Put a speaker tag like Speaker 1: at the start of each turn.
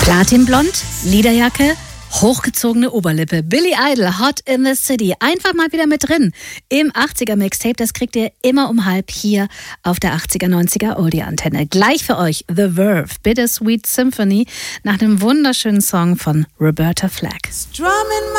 Speaker 1: Platinblond, Lederjacke, hochgezogene Oberlippe. Billy Idol, Hot in the City. Einfach mal wieder mit drin im 80er Mixtape. Das kriegt ihr immer um halb hier auf der 80er, 90er Oldie-Antenne. Gleich für euch The Verve, Bittersweet Symphony, nach einem wunderschönen Song von Roberta Flack.